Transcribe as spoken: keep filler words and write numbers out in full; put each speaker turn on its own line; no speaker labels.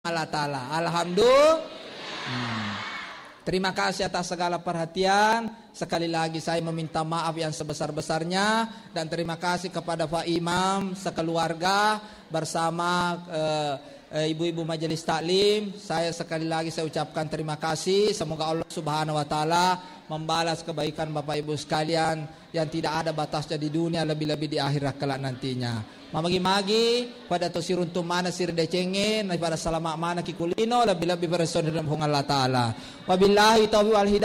Allah Ta'ala. Alhamdulillah. Hmm. Terima kasih atas segala perhatian. Sekali lagi saya meminta maaf yang sebesar-besarnya. Dan terima kasih kepada Pak Imam sekeluarga bersama uh, uh, ibu-ibu majelis taklim. Saya sekali lagi saya ucapkan terima kasih. Semoga Allah Subhanahu Wa Ta'ala membalas kebaikan Bapak Ibu sekalian yang tidak ada batasnya di dunia, lebih-lebih di akhirat kelak nantinya. Mamagi-magi pada to sirun tumana sir decengin daripada salamak mana kikulino lebih-lebih bereson dalam Allah Ta'ala. Wabillahi taufiq wal hidayah.